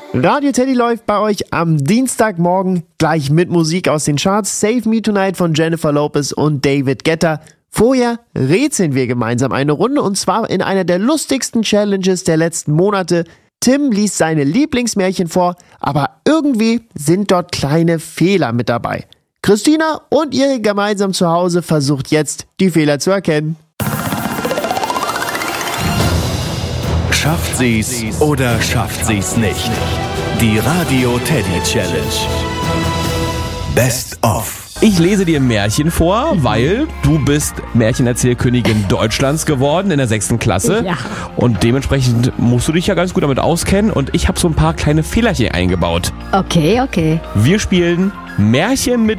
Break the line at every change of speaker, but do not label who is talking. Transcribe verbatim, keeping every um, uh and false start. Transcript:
Radio Teddy läuft bei euch am Dienstagmorgen gleich mit Musik aus den Charts. Save Me Tonight von Jennifer Lopez und David Guetta. Vorher rätseln wir gemeinsam eine Runde und zwar in einer der lustigsten Challenges der letzten Monate. Tim liest seine Lieblingsmärchen vor, aber irgendwie sind dort kleine Fehler mit dabei. Christina und ihr gemeinsam zu Hause versucht jetzt, die Fehler zu erkennen.
Schafft sie's oder schafft sie's nicht? Die Radio Teddy Challenge. Best of.
Ich lese dir Märchen vor, weil du bist Märchenerzählkönigin Deutschlands geworden in der sechsten Klasse.
Ja.
Und dementsprechend musst du dich ja ganz gut damit auskennen. Und ich habe so ein paar kleine Fehlerchen eingebaut.
Okay, okay.
Wir spielen Märchen mit